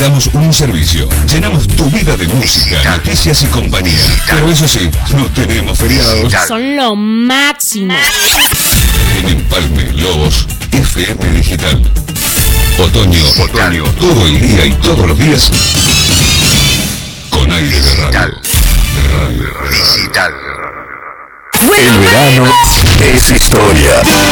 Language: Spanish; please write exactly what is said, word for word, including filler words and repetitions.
damos un servicio. Llenamos tu vida de música, noticias y compañía. Pero eso sí, no tenemos feriados. Son lo máximo. En Empalme Lobos, F M Digital. Otoño, otoño, todo el día y todos los días. Con aire de radio. Radio Digital. El verano es historia.